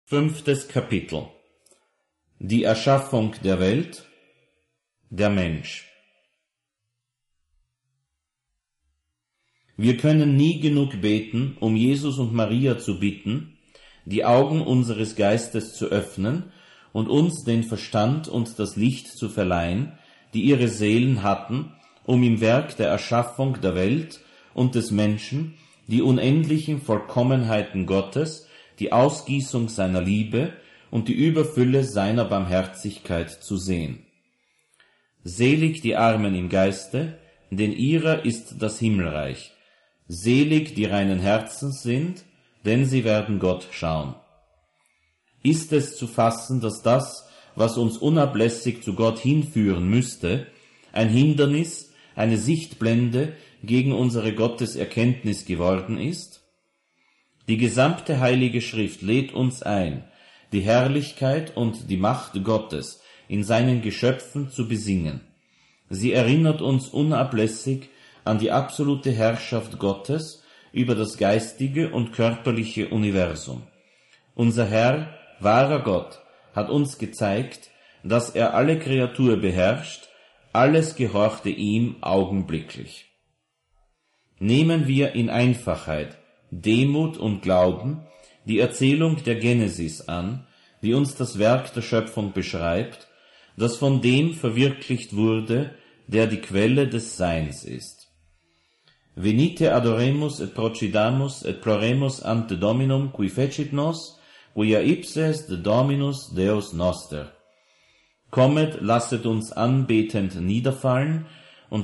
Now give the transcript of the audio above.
5. Kapitel. Die Erschaffung der Welt, der Mensch. Wir können nie genug beten, um Jesus und Maria zu bitten, die Augen unseres Geistes zu öffnen und uns den Verstand und das Licht zu verleihen, die ihre Seelen hatten, um im Werk der Erschaffung der Welt und des Menschen die unendlichen Vollkommenheiten Gottes, die Ausgießung seiner Liebe und die Überfülle seiner Barmherzigkeit zu sehen. Selig die Armen im Geiste, denn ihrer ist das Himmelreich. Selig die reinen Herzens sind, denn sie werden Gott schauen. Ist es zu fassen, dass das, was uns unablässig zu Gott hinführen müsste, ein Hindernis, eine Sichtblende gegen unsere Gotteserkenntnis geworden ist? Die gesamte Heilige Schrift lädt uns ein, die Herrlichkeit und die Macht Gottes in seinen Geschöpfen zu besingen. Sie erinnert uns unablässig an die absolute Herrschaft Gottes über das geistige und körperliche Universum. Unser Herr, wahrer Gott, hat uns gezeigt, dass er alle Kreatur beherrscht, alles gehorchte ihm augenblicklich. Nehmen wir in Einfachheit, Demut und Glauben die Erzählung der Genesis an, die uns das Werk der Schöpfung beschreibt, das von dem verwirklicht wurde, der die Quelle des Seins ist. Venite adoremus et procidamus et ploremus ante Dominum qui fecit nos, quia ipse est Dominus Deus noster. Kommet, lasset uns anbetend niederfallen